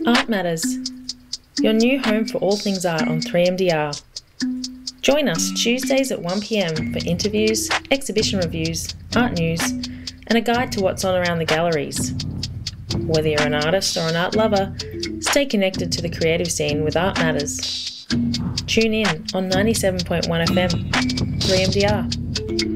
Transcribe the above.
Art Matters, your new home for all things art on 3MDR. Join us Tuesdays at 1pm for interviews, exhibition reviews, art news, and a guide to what's on around the galleries. Whether you're an artist or an art lover, stay connected to the creative scene with Art Matters. Tune in on 97.1 FM, 3MDR.